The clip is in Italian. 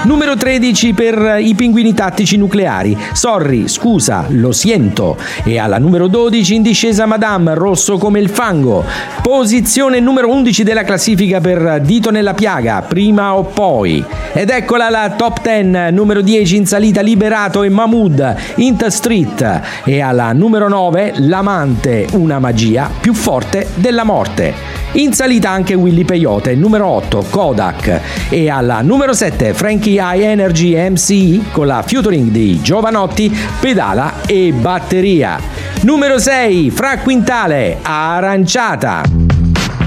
Numero 13 per i Pinguini Tattici Nucleari, Sorry, scusa, lo siento. E alla numero 12 in discesa Madame, Rosso come il fango. Posizione numero 11 della classifica per Dito nella piaga, Prima o poi. Ed eccola la top 10, numero 10 in salita Liberato e Mahmood, In the Street. E alla numero 9 L'amante, una magia più forte della morte. In salita anche Willy Peyote, numero 8 Kodak. E alla numero 7 Frankie High Energy MC con la featuring di Giovanotti, Pedala e Batteria. Numero 6 Fra Quintale, Aranciata.